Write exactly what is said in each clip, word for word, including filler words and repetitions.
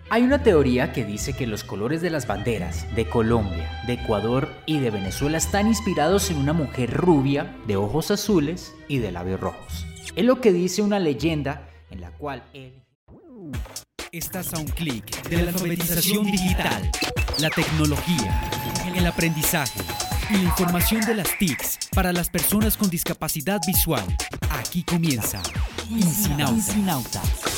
Hay una teoría que dice que los colores de las banderas de Colombia, de Ecuador y de Venezuela están inspirados en una mujer rubia, de ojos azules y de labios rojos. Es lo que dice una leyenda en la cual él... Estás a un clic de la alfabetización digital, la tecnología, el aprendizaje y la información de las T I Cs para las personas con discapacidad visual. Aquí comienza Incinauta.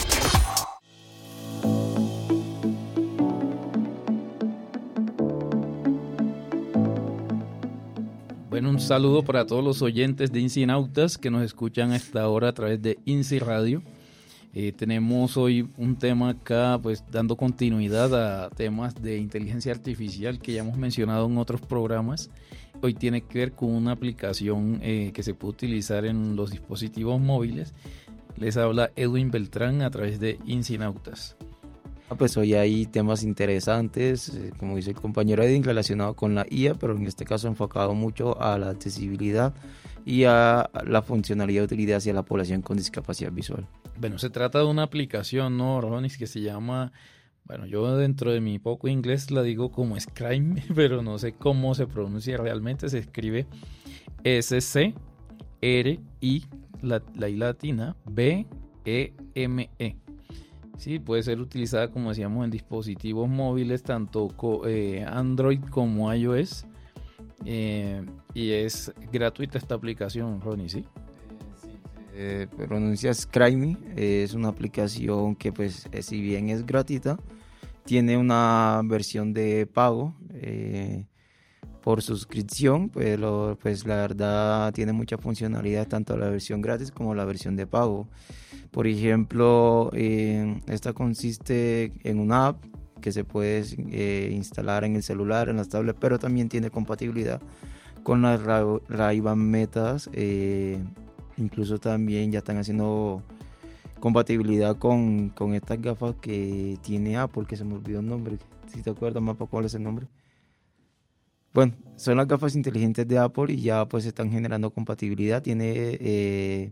Bueno, un saludo para todos los oyentes de Incinautas que nos escuchan a esta hora a través de Inci Radio. Eh, tenemos hoy un tema acá, pues dando continuidad a temas de inteligencia artificial que ya hemos mencionado en otros programas. Hoy tiene que ver con una aplicación eh, que se puede utilizar en los dispositivos móviles. Les habla Edwin Beltrán a través de Incinautas. Pues hoy hay temas interesantes, eh, como dice el compañero Edwin, relacionado con la I A, pero en este caso enfocado mucho a la accesibilidad y a la funcionalidad y utilidad hacia la población con discapacidad visual. Bueno, se trata de una aplicación, ¿no, Ronis? Que se llama, bueno, yo dentro de mi poco inglés la digo como Scrime, pero no sé cómo se pronuncia realmente, se escribe S C R I, la, la I latina, B E M E. Sí, puede ser utilizada, como decíamos, en dispositivos móviles, tanto co, eh, Android como iOS. Eh, y es gratuita esta aplicación, Ronnie, ¿sí? Sí, eh, pronuncia Scrime, eh, es una aplicación que, pues, eh, si bien es gratuita, tiene una versión de pago eh, por suscripción, pues, lo, pues la verdad tiene mucha funcionalidad, tanto la versión gratis como la versión de pago. Por ejemplo, eh, esta consiste en una app que se puede eh, instalar en el celular, en las tablets, pero también tiene compatibilidad con las Ray-Ban Metas. Eh, incluso también ya están haciendo compatibilidad con, con estas gafas que tiene Apple, que se me olvidó el nombre. Si te acuerdas, Mapa, ¿cuál es el nombre? Bueno, son las gafas inteligentes de Apple y ya pues están generando compatibilidad. Tiene... Eh,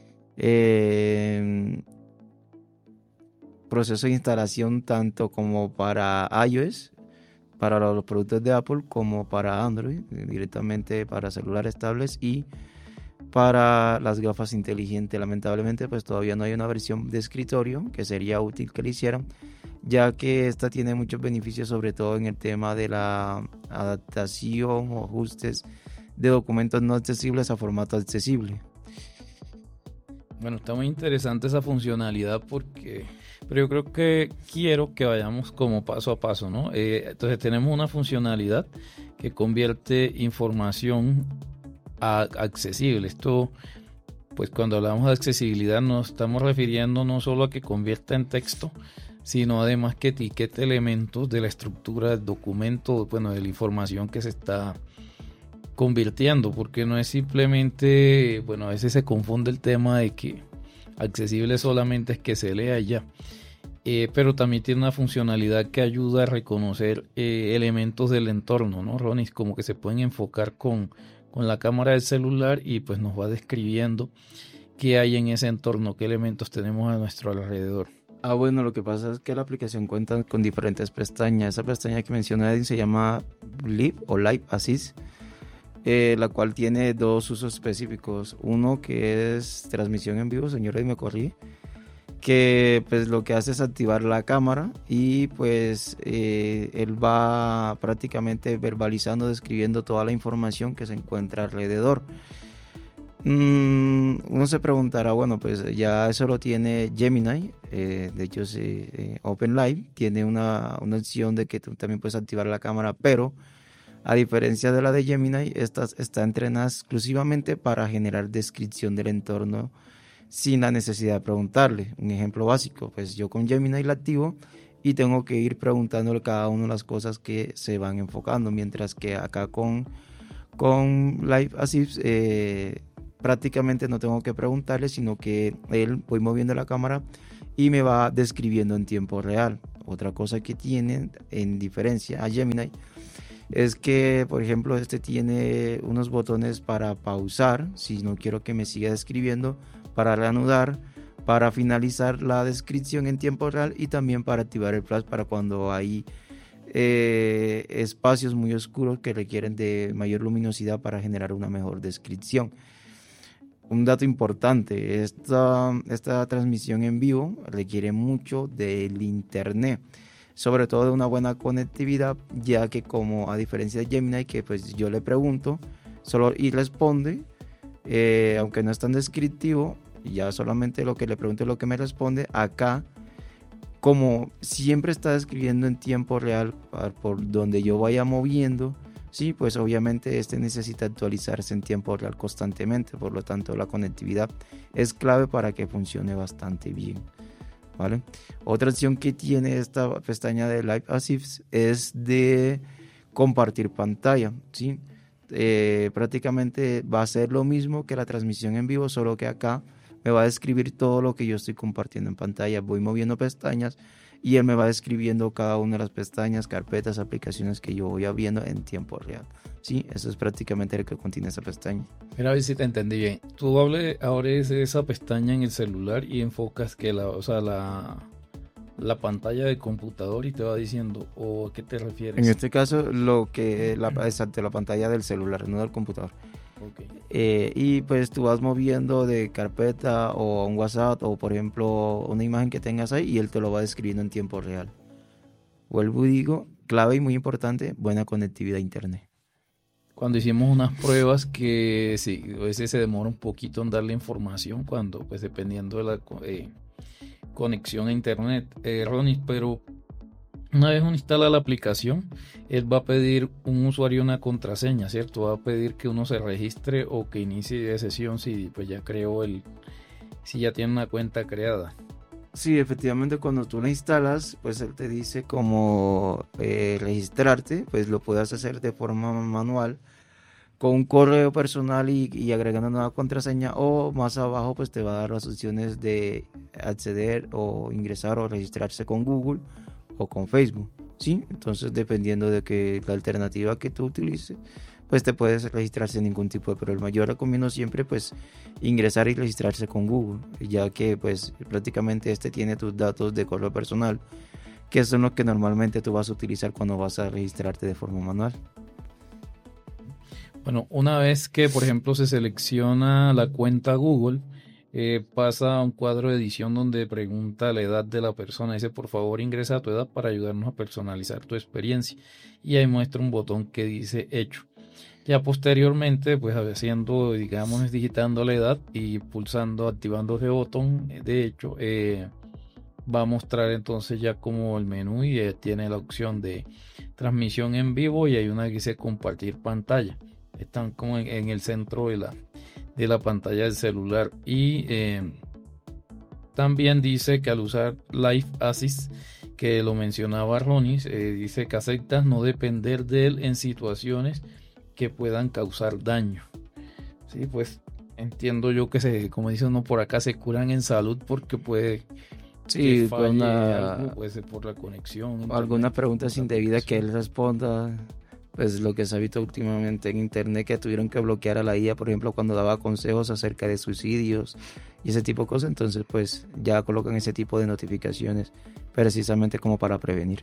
Eh, proceso de instalación tanto como para iOS, para los productos de Apple, como para Android, directamente para celulares, tablets y para las gafas inteligentes. Lamentablemente pues todavía no hay una versión de escritorio, que sería útil que lo hicieran, ya que esta tiene muchos beneficios, sobre todo en el tema de la adaptación o ajustes de documentos no accesibles a formato accesible. Bueno, está muy interesante esa funcionalidad porque, pero yo creo que quiero que vayamos como paso a paso, ¿no? Eh, entonces tenemos una funcionalidad que convierte información a accesible. Esto, pues cuando hablamos de accesibilidad nos estamos refiriendo no solo a que convierta en texto, sino además que etiquete elementos de la estructura del documento, bueno, de la información que se está convirtiendo, porque no es simplemente, bueno, a veces se confunde el tema de que accesible solamente es que se lea ya, eh, pero también tiene una funcionalidad que ayuda a reconocer eh, elementos del entorno, ¿no, Ronnie? Como que se pueden enfocar con, con la cámara del celular y pues nos va describiendo qué hay en ese entorno, qué elementos tenemos a nuestro alrededor. Ah, bueno, lo que pasa es que la aplicación cuenta con diferentes pestañas. Esa pestaña que menciona Edwin se llama Live o Live Assist, Eh, la cual tiene dos usos específicos. Uno que es transmisión en vivo, señora, y me corrí, que pues lo que hace es activar la cámara y pues eh, él va prácticamente verbalizando, describiendo toda la información que se encuentra alrededor. Mm, uno se preguntará, bueno, pues ya eso lo tiene Gemini, eh, de hecho sí, eh, OpenLive tiene una, una opción de que tú también puedes activar la cámara, pero a diferencia de la de Gemini, esta está entrenada exclusivamente para generar descripción del entorno sin la necesidad de preguntarle. Un ejemplo básico, pues yo con Gemini la activo y tengo que ir preguntándole cada una de las cosas que se van enfocando, mientras que acá con, con Live Assist eh, prácticamente no tengo que preguntarle, sino que él voy moviendo la cámara y me va describiendo en tiempo real. Otra cosa que tiene en diferencia a Gemini es que, por ejemplo, este tiene unos botones para pausar, si no quiero que me siga describiendo, para reanudar, para finalizar la descripción en tiempo real y también para activar el flash para cuando hay eh, espacios muy oscuros que requieren de mayor luminosidad para generar una mejor descripción. Un dato importante, esta, esta transmisión en vivo requiere mucho del internet, sobre todo de una buena conectividad, ya que como a diferencia de Gemini, que pues yo le pregunto solo y responde, eh, aunque no es tan descriptivo, ya solamente lo que le pregunto es lo que me responde. Acá, como siempre está describiendo en tiempo real por donde yo vaya moviendo, sí, pues obviamente este necesita actualizarse en tiempo real constantemente, por lo tanto la conectividad es clave para que funcione bastante bien, ¿vale? Otra opción que tiene esta pestaña de Live Assist es de compartir pantalla, ¿sí? Eh, prácticamente va a ser lo mismo que la transmisión en vivo, solo que acá me va a describir todo lo que yo estoy compartiendo en pantalla. Voy moviendo pestañas y él me va describiendo cada una de las pestañas, carpetas, aplicaciones que yo voy abriendo en tiempo real. Sí, eso es prácticamente lo que contiene esa pestaña. Mira, a ver si te entendí bien. Tú hable, abres esa pestaña en el celular y enfocas que la, o sea, la, la pantalla del computador y te va diciendo, ¿o a qué te refieres? En este caso, lo que la, exacto, la pantalla del celular, no del computador. Okay. Eh, y pues tú vas moviendo de carpeta o un WhatsApp o por ejemplo una imagen que tengas ahí y él te lo va describiendo en tiempo real. Vuelvo y digo, clave y muy importante, buena conectividad a internet. Cuando hicimos unas pruebas que sí, a veces se demora un poquito en darle información cuando pues dependiendo de la eh, conexión a internet, eh, Ronnie, pero una vez uno instala la aplicación, él va a pedir un usuario y una contraseña, ¿cierto? Va a pedir que uno se registre o que inicie sesión si pues ya creó el, si ya tiene una cuenta creada. Sí, efectivamente cuando tú la instalas, pues él te dice cómo eh, registrarte, pues lo puedes hacer de forma manual con un correo personal y, y agregando una nueva contraseña, o más abajo pues te va a dar las opciones de acceder o ingresar o registrarse con Google o con Facebook, ¿sí? Entonces dependiendo de que la alternativa que tú utilices, pues te puedes registrar sin ningún tipo de problema. Yo recomiendo siempre pues ingresar y registrarse con Google, ya que pues prácticamente este tiene tus datos de correo personal, que son los que normalmente tú vas a utilizar cuando vas a registrarte de forma manual. Bueno, una vez que por ejemplo se selecciona la cuenta Google, Eh, pasa a un cuadro de edición donde pregunta la edad de la persona. Dice, por favor, ingresa tu edad para ayudarnos a personalizar tu experiencia. Y ahí muestra un botón que dice hecho. Ya posteriormente, pues haciendo, digamos, digitando la edad y pulsando, activando ese botón, de hecho, eh, va a mostrar entonces ya como el menú y eh, tiene la opción de transmisión en vivo y hay una que dice compartir pantalla. Están como en, en el centro de la de la pantalla del celular y eh, también dice que al usar Live Assist, que lo mencionaba Ronnie, eh, dice que aceptas no depender de él en situaciones que puedan causar daño. Sí, pues entiendo yo que se, como dice uno por acá, se curan en salud porque puede sí, que falle una, algo, puede ser por la conexión. Alguna pregunta indebida que él responda. Pues lo que se ha visto últimamente en internet, que tuvieron que bloquear a la I A, por ejemplo, cuando daba consejos acerca de suicidios y ese tipo de cosas. Entonces pues ya colocan ese tipo de notificaciones precisamente como para prevenir.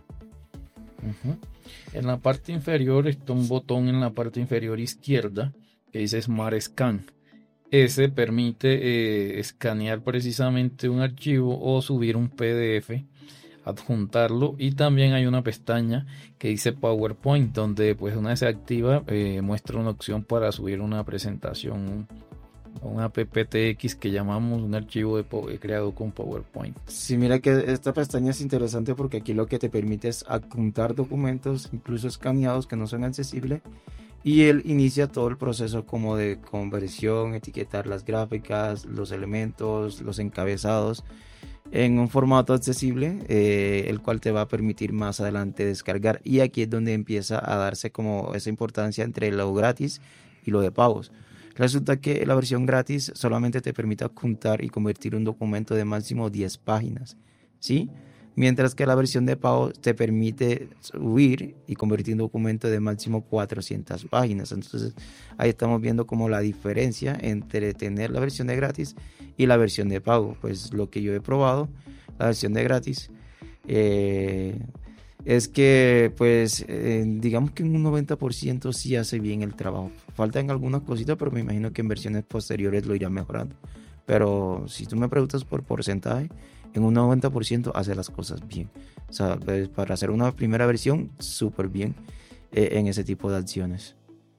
Uh-huh. En la parte inferior está un botón en la parte inferior izquierda que dice Smart Scan. Ese permite eh, escanear precisamente un archivo o subir un P D F, adjuntarlo, y también hay una pestaña que dice PowerPoint donde pues una vez se activa eh, muestra una opción para subir una presentación, una P P T X que llamamos un archivo de po- creado con PowerPoint. Sí, mira que esta pestaña es interesante porque aquí lo que te permite es adjuntar documentos incluso escaneados que no son accesibles, y él inicia todo el proceso como de conversión, etiquetar las gráficas, los elementos, los encabezados en un formato accesible, eh, el cual te va a permitir más adelante descargar, y aquí es donde empieza a darse como esa importancia entre lo gratis y lo de pagos. Resulta que la versión gratis solamente te permite adjuntar y convertir un documento de máximo diez páginas, ¿sí? mientras que la versión de pago te permite subir y convertir un documento de máximo cuatrocientas páginas. Entonces ahí estamos viendo como la diferencia entre tener la versión de gratis y la versión de pago. Pues lo que yo he probado, la versión de gratis, eh, es que pues eh, digamos que en un noventa por ciento sí hace bien el trabajo. Faltan algunas cositas, pero me imagino que en versiones posteriores lo irán mejorando. Pero si tú me preguntas por porcentaje, en un noventa por ciento hace las cosas bien. O sea, pues, para hacer una primera versión, súper bien eh, en ese tipo de acciones.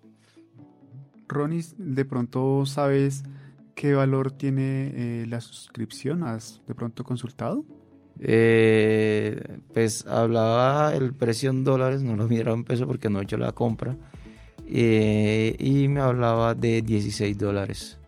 Ronnie, ¿de pronto sabes qué valor tiene eh, la suscripción? ¿Has de pronto consultado? Eh, pues hablaba el precio en dólares, no lo miraba en pesos porque no he hecho la compra. Eh, y me hablaba de dieciséis dólares.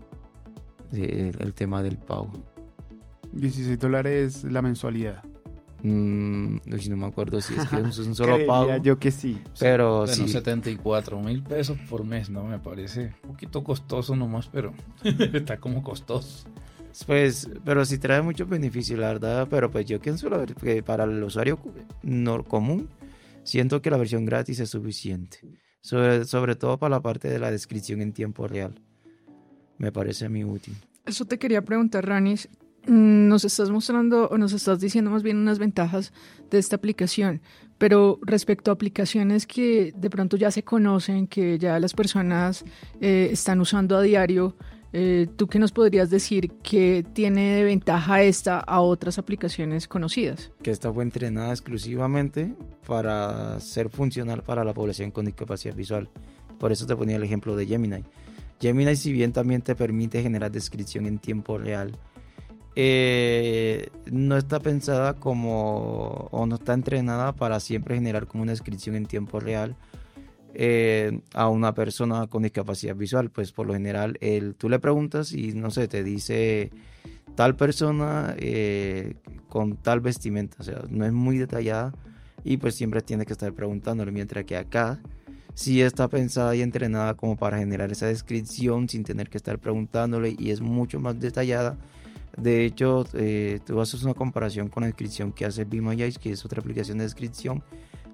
De, el tema del pago. dieciséis dólares la mensualidad. Mm, no me acuerdo si es que es un solo Creería pago. yo que sí. Pero bueno, sí. setenta y cuatro mil pesos por mes, ¿no? Me parece un poquito costoso nomás, pero está como costoso. Pues, pero sí trae muchos beneficios, la verdad. Pero pues yo pienso que para el usuario no común, siento que la versión gratis es suficiente. Sobre, sobre todo para la parte de la descripción en tiempo real. Me parece muy útil. Eso te quería preguntar, Ranis. Nos estás mostrando o nos estás diciendo más bien unas ventajas de esta aplicación, pero respecto a aplicaciones que de pronto ya se conocen, que ya las personas eh, están usando a diario, eh, ¿tú qué nos podrías decir que tiene de ventaja esta a otras aplicaciones conocidas? Que esta fue entrenada exclusivamente para ser funcional para la población con discapacidad visual. Por eso te ponía el ejemplo de Gemini. Gemini, si bien también te permite generar descripción en tiempo real, eh, no está pensada como, o no está entrenada para siempre generar como una descripción en tiempo real eh, a una persona con discapacidad visual. Pues por lo general, el, tú le preguntas y no sé, te dice tal persona eh, con tal vestimenta, o sea, no es muy detallada y pues siempre tienes que estar preguntándole, mientras que acá sí está pensada y entrenada como para generar esa descripción sin tener que estar preguntándole y es mucho más detallada. De hecho, eh, tú haces una comparación con la descripción que hace Be My Eyes, que es otra aplicación de descripción,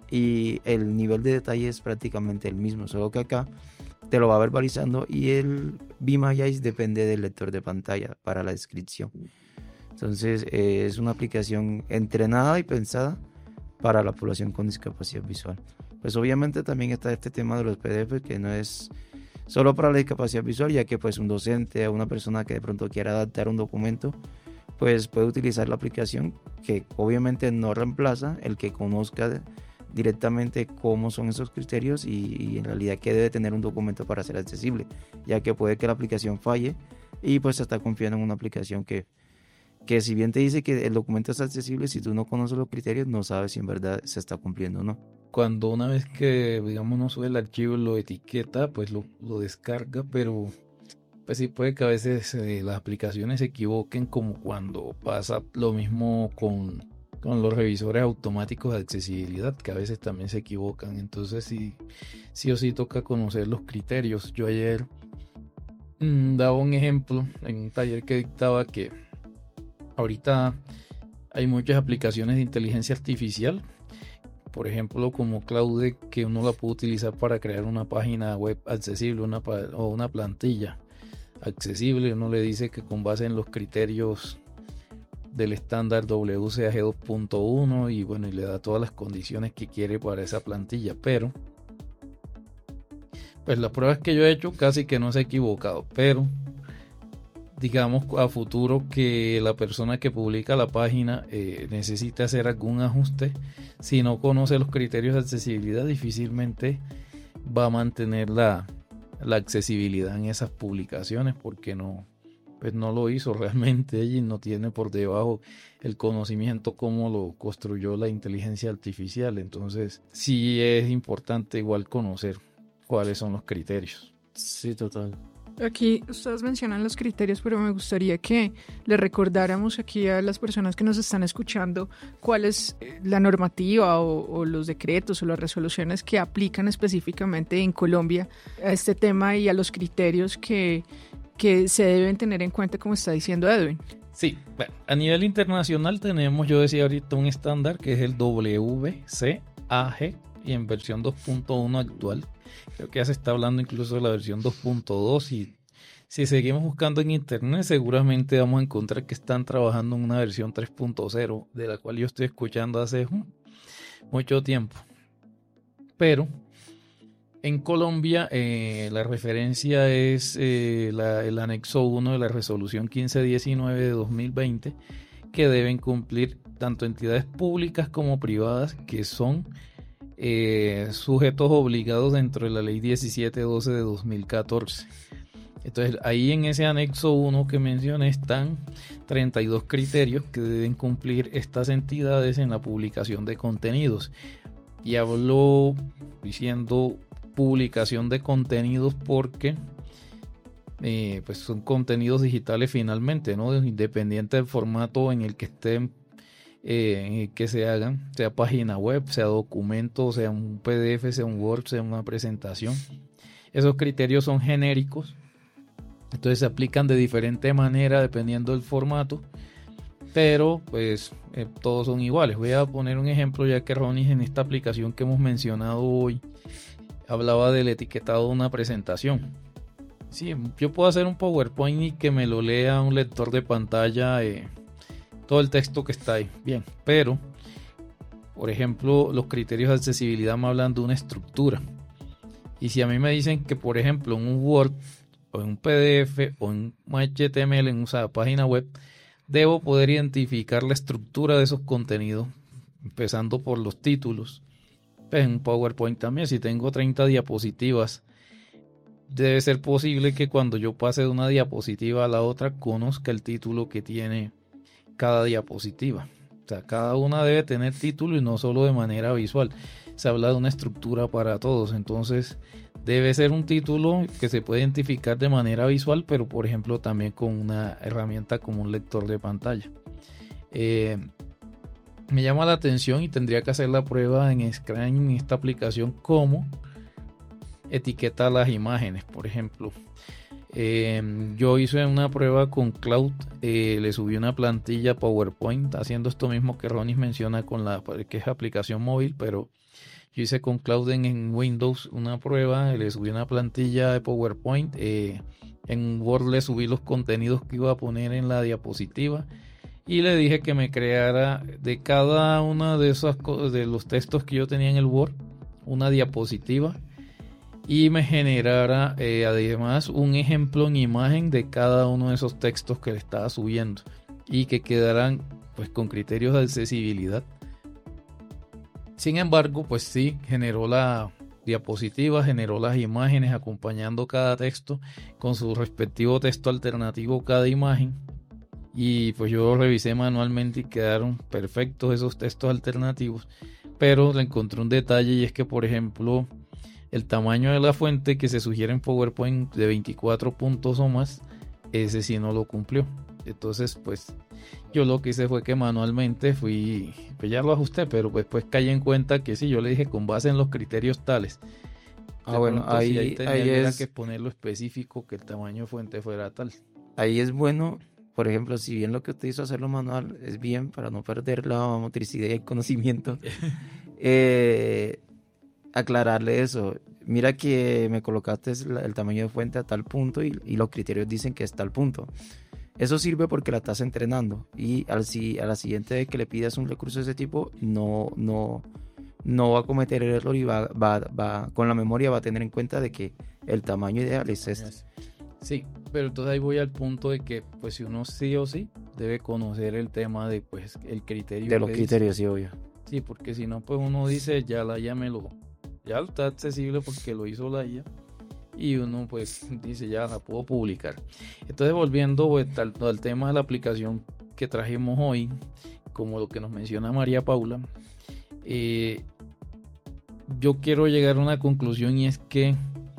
y el nivel de detalle es prácticamente el mismo, solo que acá te lo va verbalizando y el Be My Eyes depende del lector de pantalla para la descripción. Entonces eh, es una aplicación entrenada y pensada para la población con discapacidad visual. Pues obviamente también está este tema de los P D F, que no es solo para la discapacidad visual, ya que pues un docente o una persona que de pronto quiera adaptar un documento, pues puede utilizar la aplicación, que obviamente no reemplaza el que conozca directamente cómo son esos criterios y, y en realidad qué debe tener un documento para ser accesible, ya que puede que la aplicación falle y pues se está confiando en una aplicación que, que si bien te dice que el documento es accesible, si tú no conoces los criterios no sabes si en verdad se está cumpliendo o no. Cuando una vez que, digamos, uno sube el archivo, lo etiqueta, pues lo, lo descarga, pero pues sí puede que a veces eh, las aplicaciones se equivoquen, como cuando pasa lo mismo con, con los revisores automáticos de accesibilidad, que a veces también se equivocan. Entonces sí, sí o sí toca conocer los criterios. Yo ayer mmm, daba un ejemplo en un taller que dictaba que ahorita hay muchas aplicaciones de inteligencia artificial, por ejemplo como Claude, que uno la puede utilizar para crear una página web accesible una, o una plantilla accesible. Uno le dice que con base en los criterios del estándar W C A G dos punto uno y bueno, y le da todas las condiciones que quiere para esa plantilla, pero pues las pruebas que yo he hecho casi que no se ha equivocado, pero digamos a futuro que la persona que publica la página eh, necesite hacer algún ajuste, si no conoce los criterios de accesibilidad difícilmente va a mantener la, la accesibilidad en esas publicaciones, porque no, pues no lo hizo realmente ella y no tiene por debajo el conocimiento cómo lo construyó la inteligencia artificial. Entonces sí es importante igual conocer cuáles son los criterios. Sí, total. Aquí ustedes mencionan los criterios, pero me gustaría que le recordáramos aquí a las personas que nos están escuchando cuál es la normativa o, o los decretos o las resoluciones que aplican específicamente en Colombia a este tema y a los criterios que, que se deben tener en cuenta, como está diciendo Edwin. Sí, bueno, a nivel internacional tenemos, yo decía ahorita, un estándar que es el W C A G y en versión dos punto uno actual. Creo que ya se está hablando incluso de la versión dos punto dos y si seguimos buscando en internet seguramente vamos a encontrar que están trabajando en una versión tres punto cero de la cual yo estoy escuchando hace mucho tiempo. Pero en Colombia eh, la referencia es eh, la, el anexo uno de la resolución quince diecinueve de dos mil veinte, que deben cumplir tanto entidades públicas como privadas que son eh, sujetos obligados dentro de la ley diecisiete doce de dos mil catorce. Entonces ahí en ese anexo uno que mencioné están treinta y dos criterios que deben cumplir estas entidades en la publicación de contenidos. Y hablo diciendo publicación de contenidos porque eh, pues son contenidos digitales finalmente, ¿no? Independiente del formato en el que estén, eh, en el que se hagan, sea página web, sea documento, sea un P D F, sea un Word, sea una presentación. Esos criterios son genéricos, entonces se aplican de diferente manera dependiendo del formato, pero pues eh, todos son iguales. Voy a poner un ejemplo, ya que Ronnie en esta aplicación que hemos mencionado hoy hablaba del etiquetado de una presentación. Sí, yo puedo hacer un PowerPoint y que me lo lea un lector de pantalla, eh, todo el texto que está ahí, bien, pero por ejemplo los criterios de accesibilidad me hablan de una estructura, y si a mí me dicen que por ejemplo en un Word o en un P D F o en un H T M L en una página web debo poder identificar la estructura de esos contenidos empezando por los títulos. En un PowerPoint también, si tengo treinta diapositivas, debe ser posible que cuando yo pase de una diapositiva a la otra conozca el título que tiene cada diapositiva. O sea, cada una debe tener título y no solo de manera visual. Se habla de una estructura para todos, entonces debe ser un título que se puede identificar de manera visual, pero por ejemplo también con una herramienta como un lector de pantalla. Eh, Me llama la atención y tendría que hacer la prueba en Scrum en esta aplicación cómo etiqueta las imágenes. Por ejemplo, eh, yo hice una prueba con Cloud, eh, le subí una plantilla PowerPoint haciendo esto mismo que Ronnie menciona con la que es aplicación móvil, pero yo hice con Cloud en, en Windows una prueba, le subí una plantilla de PowerPoint, eh, en Word le subí los contenidos que iba a poner en la diapositiva. Y le dije que me creara de cada una de esas cosas, de los textos que yo tenía en el Word, una diapositiva y me generara eh, además un ejemplo en imagen de cada uno de esos textos que le estaba subiendo y que quedaran pues con criterios de accesibilidad. Sin embargo, pues sí, generó la diapositiva, generó las imágenes acompañando cada texto con su respectivo texto alternativo cada imagen. Y pues yo revisé manualmente y quedaron perfectos esos textos alternativos, pero le encontré un detalle y es que por ejemplo el tamaño de la fuente que se sugiere en PowerPoint de veinticuatro puntos o más, ese sí no lo cumplió. Entonces pues yo lo que hice fue que manualmente fui, pues ya lo ajusté, pero pues, pues caí en cuenta que sí, yo le dije con base en los criterios tales. Ah, de bueno, ahí, si ahí, tenía ahí es que ponerlo específico que el tamaño de fuente fuera tal. Ahí es bueno. Por ejemplo, si bien lo que usted hizo hacerlo manual es bien para no perder la motricidad y el conocimiento, eh, aclararle eso. Mira que me colocaste el, el tamaño de fuente a tal punto y, y los criterios dicen que es tal punto. Eso sirve porque la estás entrenando y al, si, a la siguiente vez que le pidas un recurso de ese tipo, no, no, no va a cometer el error y va, va, va, con la memoria va a tener en cuenta de que el tamaño ideal es este. Sí, pero entonces ahí voy al punto de que pues si uno sí o sí debe conocer el tema de pues el criterio de los criterios, dice. Sí, obvio. Sí, porque si no pues uno dice ya la I A me lo ya está accesible porque lo hizo la I A y uno pues dice ya la puedo publicar. Entonces volviendo pues, al, al tema de la aplicación que trajimos hoy, como lo que nos menciona María Paula, eh, yo quiero llegar a una conclusión y es que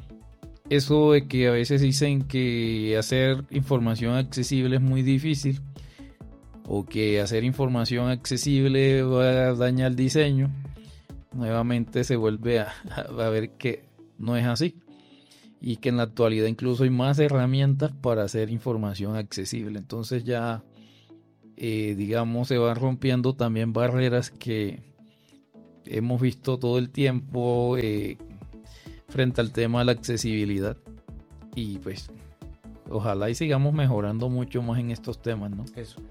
eso de que a veces dicen que hacer información accesible es muy difícil o que hacer información accesible va a dañar el diseño, nuevamente se vuelve a, a ver que no es así y que en la actualidad incluso hay más herramientas para hacer información accesible. Entonces ya eh, digamos, se van rompiendo también barreras que hemos visto todo el tiempo eh, frente al tema de la accesibilidad. Y pues ojalá y sigamos mejorando mucho más en estos temas, ¿no? Eso.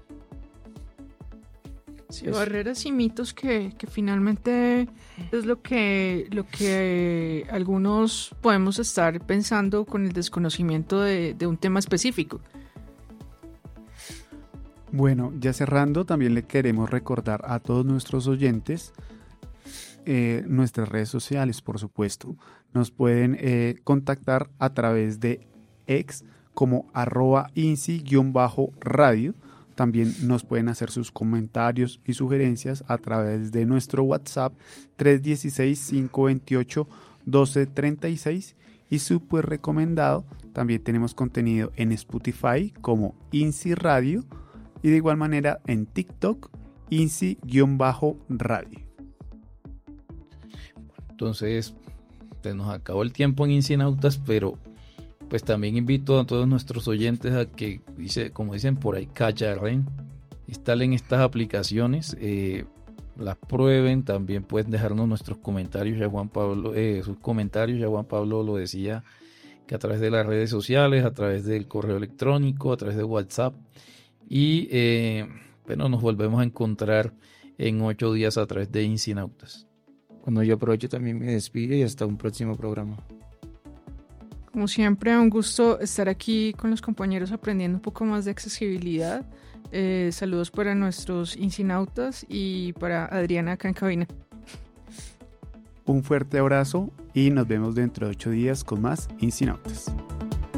Sí, Eso. barreras y mitos que, que finalmente es lo que, lo que algunos podemos estar pensando con el desconocimiento de, de un tema específico. Bueno, ya cerrando, también le queremos recordar a todos nuestros oyentes eh, nuestras redes sociales, por supuesto. Nos pueden eh, contactar a través de ex como arroba insi-radio. También nos pueden hacer sus comentarios y sugerencias a través de nuestro WhatsApp tres uno seis, cinco dos ocho, uno dos tres seis y súper recomendado. También tenemos contenido en Spotify como INSI Radio y de igual manera en TikTok INSI-radio. Entonces, se nos acabó el tiempo en Incinautas, pero pues también invito a todos nuestros oyentes a que, dice, como dicen por ahí, cacharren, instalen estas aplicaciones, eh, las prueben, también pueden dejarnos nuestros comentarios, ya Juan Pablo, eh, sus comentarios, ya Juan Pablo lo decía, que a través de las redes sociales, a través del correo electrónico, a través de WhatsApp, y eh, bueno, nos volvemos a encontrar en ocho días a través de Incinautas. Bueno, yo aprovecho también me despido y hasta un próximo programa. Como siempre, un gusto estar aquí con los compañeros aprendiendo un poco más de accesibilidad. Eh, saludos para nuestros incinautas y para Adriana acá en cabina. Un fuerte abrazo y nos vemos dentro de ocho días con más Incinautas.